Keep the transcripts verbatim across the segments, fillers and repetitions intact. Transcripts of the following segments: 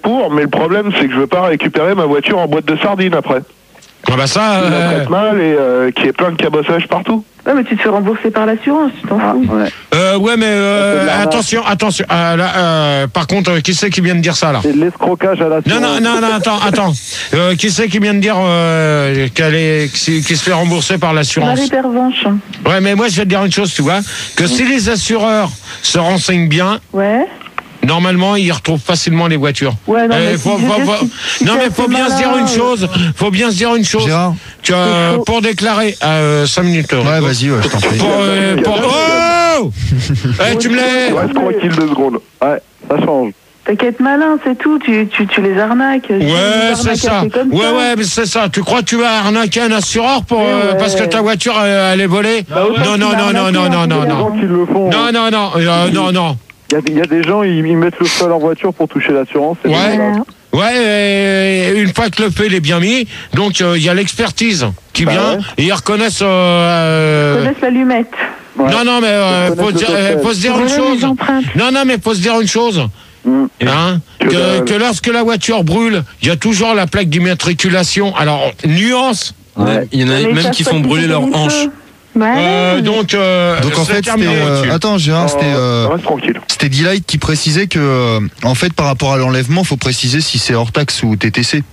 pour, mais le problème, c'est que je veux pas récupérer ma voiture en boîte de sardines après. Ah bah ça... Qui la Euh... traite mal et euh, qui est plein de cabossage partout. Ouais, mais tu te fais rembourser par l'assurance, tu t'en fous. Ouais. Euh, ouais, mais euh, attention, attention. Euh, là, euh, par contre, qui c'est qui vient de dire ça, là? C'est de l'escrocage à l'assurance. Non, non, non, non, attends, attends. Euh, qui c'est qui vient de dire euh, qu'elle est, qui, qui se fait rembourser par l'assurance? Marie Pervenche. Ouais, mais moi, je vais te dire une chose, tu vois, que si les assureurs se renseignent bien... Ouais. Normalement, ils retrouvent facilement les voitures. Ouais, non, mais, euh, faut, si faut, faut, si non, mais faut bien se dire une chose. Faut bien se dire une chose. Gérard. Tu as, pour déclarer à euh, cinq minutes. Ouais, vas-y, ouais, je t'en prie. Pour, euh, pour, oh eh, tu me l'as. Il reste tranquille deux secondes. Ouais, ça change. T'inquiète malin, c'est tout. Tu, tu, tu les arnaques. Ouais, c'est ça. Ouais, ça. ouais, mais c'est ça. Tu crois que tu vas arnaquer un assureur pour, euh, ouais. parce que ta voiture elle, elle est volée? Bah, non, non, non, non, non, non, non, non. Non, non, non, euh, non, non. Il y, y a des gens, ils, ils mettent le feu à leur voiture pour toucher l'assurance. Ouais, ouais et une fois que le feu est bien mis, donc il euh, y a l'expertise qui bah vient ouais. et ils reconnaissent... Euh, ils reconnaissent l'allumette. Ouais. Non, non, mais euh, faut, dire, faut se dire une chose. Non, non, mais faut se dire une chose. Mmh. Hein, que, que lorsque la voiture brûle, il y a toujours la plaque d'immatriculation. Alors, nuance. Ouais. Il y en a mais même qui font brûler leurs hanches. Ouais. Euh, donc, euh, donc en fait, c'était, euh, attends, Gérard, c'était, euh, c'était D-Light qui précisait que, euh, en fait, par rapport à l'enlèvement, faut préciser si c'est hors taxe ou T T C.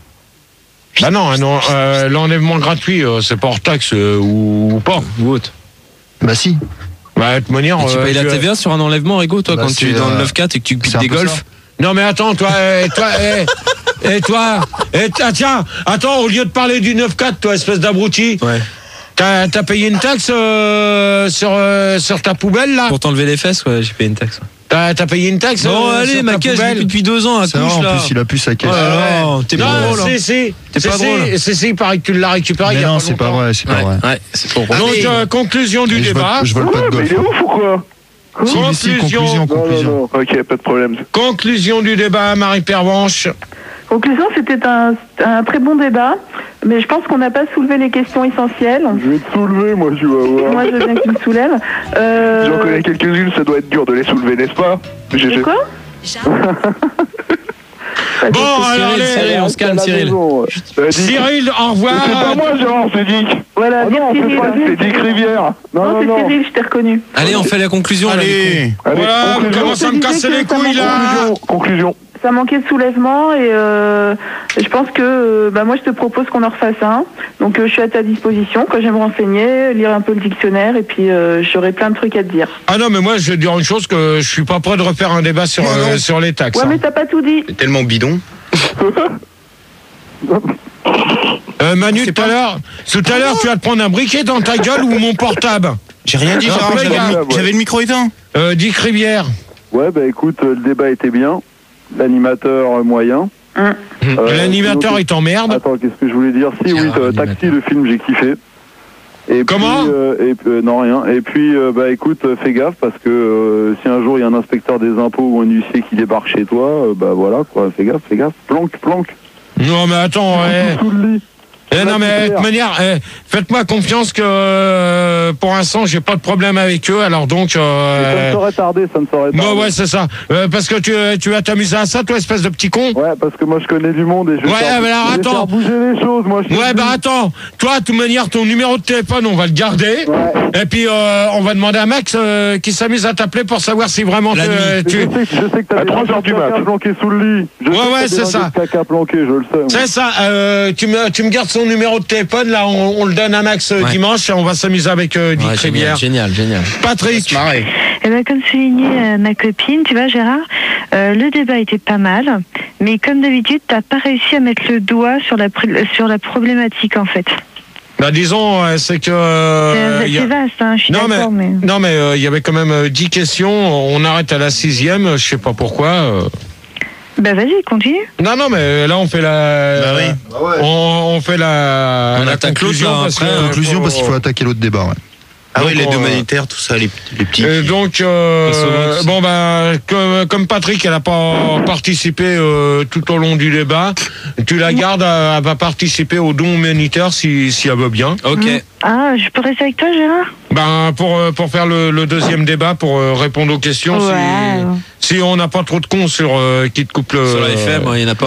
Bah non, non euh, l'enlèvement gratuit, euh, c'est pas hors taxe euh, ou, ou pas. Ou autre. Bah si. Bah de toute manière. Et tu payes euh, la T V A sur un enlèvement, Rigo, toi, bah, quand tu es dans le neuf quatre et que tu piques des golfs. Non mais attends, toi, et toi, et, et toi, et ah, tiens, attends, au lieu de parler du neuf quatre, toi, espèce d'abruti. Ouais. T'as, t'as payé une taxe euh, sur, euh, sur ta poubelle, là? Pour t'enlever les fesses, ouais, j'ai payé une taxe. Ouais. T'as, t'as payé une taxe? Non, euh, allez, ma caisse, je l'ai depuis deux ans, à couche, là. En plus, il a plus sa caisse. Ouais, non, t'es pas drôle. C'est, c'est, t'es c'est, pas drôle. C'est, c'est, il paraît que tu l'as récupéré. Mais il y a non, pas c'est pas vrai, c'est pas ouais, vrai. Ouais, c'est pour Donc, euh, conclusion du je débat. Vole, je vole ouais, pas de golf. Mais il est ouf ou quoi? Si, conclusion, si, conclusion, conclusion. Non, non, non. Ok, pas de problème. Conclusion du débat, Marie Pervenche. Conclusion, c'était un, un très bon débat, mais je pense qu'on n'a pas soulevé les questions essentielles. Je vais te soulever, moi, tu vas voir. Moi, je veux bien que tu me soulèves. Euh... J'en connais quelques-unes, ça doit être dur de les soulever, n'est-ce pas? C'est quoi? Bon, alors, Cyril, Cyril, on se calme, Cyril. Euh, Cyril, au revoir. C'est pas moi, Gérard, c'est Dick. Voilà, oh non, Cyril. Pas, c'est Dick Rivière. Non, non, non c'est Cyril, je t'ai reconnu. Allez, on fait la conclusion. Allez, là, Allez voilà, on commence à me casser les couilles, là. Conclusion, conclusion. Ça manquait de soulèvement et euh, je pense que euh, bah moi je te propose qu'on en refasse un. Donc euh, je suis à ta disposition quand je vais me renseigner, lire un peu le dictionnaire et puis euh, j'aurai plein de trucs à te dire. Ah non mais moi je vais te dire une chose, que je suis pas prêt de refaire un débat sur, euh, sur les taxes. Ouais hein. Mais t'as pas tout dit. C'est tellement bidon. euh, Manu, tout à l'heure, tout à l'heure tu vas te prendre un briquet dans ta gueule ou mon portable. J'ai rien dit, Gérard, j'avais, gars, le, j'avais le micro éteint. Euh, Dick Rivière. Ouais bah écoute, le débat était bien. L'animateur moyen. Hum. Euh, L'animateur sinon, il t'emmerde. Attends, qu'est-ce que je voulais dire? Si, oui, euh, Taxi, le film, j'ai kiffé. Et Comment puis, euh, et, euh, non, rien. Et puis, euh, bah écoute, euh, fais gaffe, parce que euh, si un jour il y a un inspecteur des impôts ou un huissier qui débarque chez toi, euh, bah voilà, quoi, fais gaffe, fais gaffe. Planque, planque. Non, mais attends, ouais. Sous le lit. Eh non mais de toute manière, eh, faites-moi confiance que euh, pour l'instant j'ai pas de problème avec eux, alors donc. Euh, ça ne saurait tarder, ça ne saurait tarder. Bon ouais c'est ça, euh, parce que tu tu vas t'amuser à ça toi espèce de petit con. Ouais parce que moi je connais du monde et je vais, ouais, faire, mais alors, je vais attends. faire bouger les choses moi. Je ouais bah attends, toi de toute manière ton numéro de téléphone on va le garder ouais. Et puis euh, on va demander à Max euh, qui s'amuse à t'appeler pour savoir si vraiment la te, tu. Je sais, je sais que t'as des caca planqués sous le lit. Je ouais sais ouais c'est ça. Caca planqué, je le sais. C'est ça. Euh, tu me tu me gardes son numéro de téléphone. Là, on, on le donne à Max euh, ouais. dimanche et on va s'amuser avec euh, Dick ouais, Rivière. Génial, génial. Patrick. Eh ben, comme soulignait euh, ma copine, tu vois, Gérard, euh, le débat était pas mal, mais comme d'habitude, t'as pas réussi à mettre le doigt sur la, sur la problématique, en fait. Bah disons, euh, c'est que... Euh, c'est, c'est a... vaste, hein, je suis non, d'accord, mais... mais... Non, mais il euh, y avait quand même euh, dix questions, on arrête à la sixième, je sais pas pourquoi... Euh... Bah vas-y, continue. Non, non, mais là on fait la... Bah oui. Bah ouais. on, on fait la... On la attaque conclusion, l'autre, là, parce, après, que, conclusion pour... parce qu'il faut attaquer l'autre débat, ouais. Ah oui, les deux euh, humanitaires, tout ça, les, les petits. Et donc, euh, bon bah, comme, comme Patrick, elle n'a pas participé euh, tout au long du débat, tu la gardes, elle va participer au don humanitaire si, si elle veut bien. Ok. Mmh. Ah, je peux rester avec toi, Gérard? Ben pour pour faire le, le deuxième débat, pour euh, répondre aux questions, ouais. si, si on n'a pas trop de cons sur euh, qui te coupe le... Sur la F M, il n'y en a pas.